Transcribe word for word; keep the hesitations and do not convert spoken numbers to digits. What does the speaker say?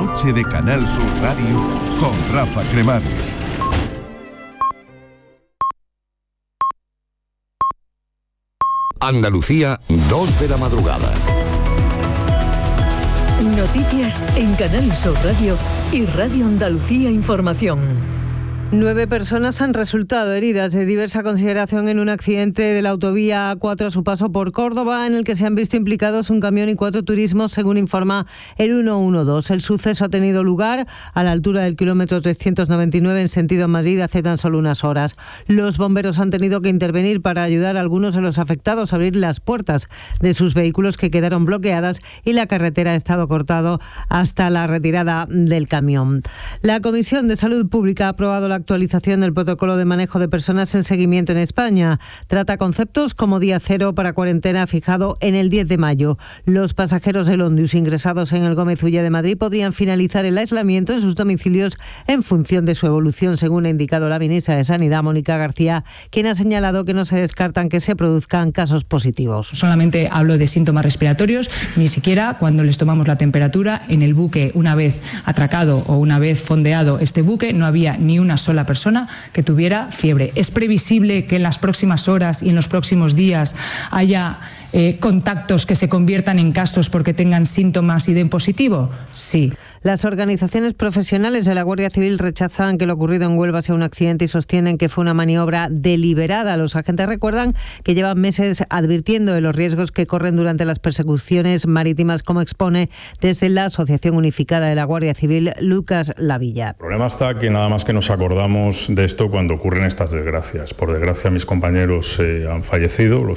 noche de Canal Sur Radio con Rafa Cremades. Andalucía, dos de la madrugada. Noticias en Canal Sur Radio y Radio Andalucía Información. Nueve personas han resultado heridas de diversa consideración en un accidente de la autovía A cuatro a su paso por Córdoba, en el que se han visto implicados un camión y cuatro turismos, según informa el ciento doce. El suceso ha tenido lugar a la altura del kilómetro trescientos noventa y nueve en sentido Madrid hace tan solo unas horas. Los bomberos han tenido que intervenir para ayudar a algunos de los afectados a abrir las puertas de sus vehículos, que quedaron bloqueadas, y la carretera ha estado cortado hasta la retirada del camión. La Comisión de Salud Pública ha aprobado la actualización del protocolo de manejo de personas en seguimiento en España. Trata conceptos como día cero para cuarentena, fijado en el diez de mayo. Los pasajeros del Ondius ingresados en el Gómez Ulla de Madrid podrían finalizar el aislamiento en sus domicilios en función de su evolución, según ha indicado la ministra de Sanidad, Mónica García, quien ha señalado que no se descartan que se produzcan casos positivos. Solamente hablo de síntomas respiratorios, ni siquiera cuando les tomamos la temperatura en el buque. Una vez atracado o una vez fondeado este buque, no había ni una sola persona que tuviera fiebre. ¿Es previsible que en las próximas horas y en los próximos días haya eh, contactos que se conviertan en casos porque tengan síntomas y den positivo? Sí. Las organizaciones profesionales de la Guardia Civil rechazan que lo ocurrido en Huelva sea un accidente y sostienen que fue una maniobra deliberada. Los agentes recuerdan que llevan meses advirtiendo de los riesgos que corren durante las persecuciones marítimas, como expone desde la Asociación Unificada de la Guardia Civil, Lucas Lavilla. El problema está que nada más que nos acordamos de esto cuando ocurren estas desgracias. Por desgracia, mis compañeros eh, han fallecido, los